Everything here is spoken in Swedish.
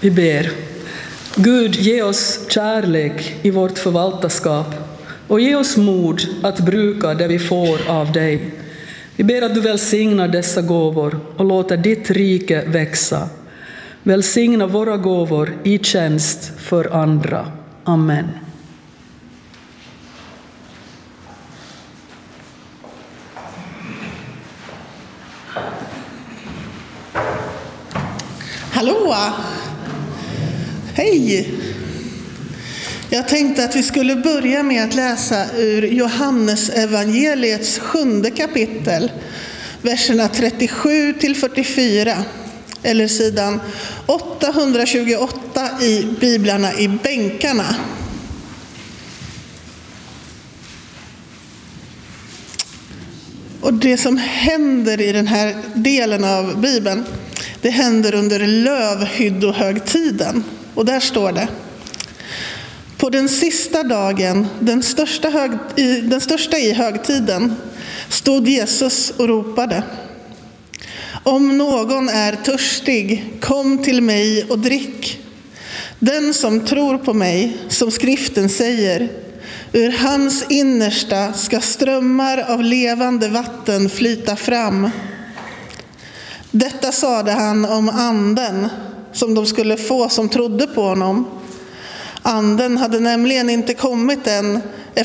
Vi ber. Gud, ge oss kärlek i vårt förvaltarskap och ge oss mod att bruka det vi får av dig. Vi ber att du välsignar dessa gåvor och låter ditt rike växa. Välsigna våra gåvor i tjänst för andra. Amen. Hallå! Hej! Jag tänkte att vi skulle börja med att läsa ur Johannes evangeliets 7:e kapitel, verserna 37 till 44, eller sidan 828 i biblarna i bänkarna. Och det som händer i den här delen av Bibeln, det händer under lövhyddohögtiden. Och där står det: på den sista dagen, den största i högtiden, stod Jesus och ropade: om någon är törstig, kom till mig och drick. Den som tror på mig, som skriften säger, ur hans innersta ska strömmar av levande vatten flyta fram. Detta sade han om anden som de skulle få som trodde på honom. Anden hade nämligen inte kommit än,